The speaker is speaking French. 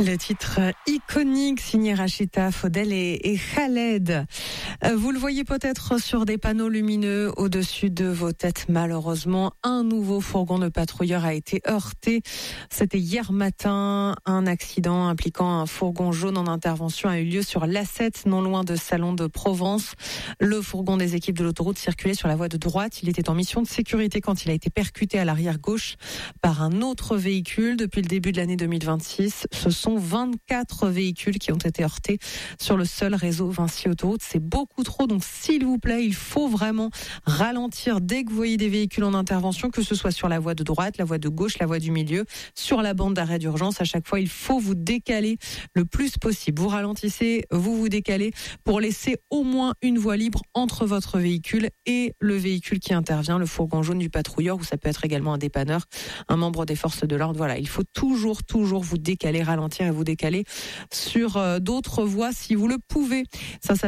Le titre iconique signé Rachita, Faudel et Khaled. Vous le voyez peut-être sur des panneaux lumineux au-dessus de vos têtes. Malheureusement, un nouveau fourgon de patrouilleur a été heurté. C'était hier matin. Un accident impliquant un fourgon jaune en intervention a eu lieu sur l'A7, non loin de Salon de Provence. Le fourgon des équipes de l'autoroute circulait sur la voie de droite. Il était en mission de sécurité quand il a été percuté à l'arrière gauche par un autre véhicule. Depuis le début de l'année 2026, ce sont 24 véhicules qui ont été heurtés sur le seul réseau Vinci Autoroute. C'est beaucoup trop, donc s'il vous plaît, il faut vraiment ralentir dès que vous voyez des véhicules en intervention, que ce soit sur la voie de droite, la voie de gauche, la voie du milieu, sur la bande d'arrêt d'urgence. À chaque fois, il faut vous décaler le plus possible. Vous ralentissez, vous décalez pour laisser au moins une voie libre entre votre véhicule et le véhicule qui intervient, le fourgon jaune du patrouilleur, ou ça peut être également un dépanneur, un membre des forces de l'ordre. Voilà, il faut toujours vous décaler, ralentir et vous décaler sur d'autres voies si vous le pouvez. Ça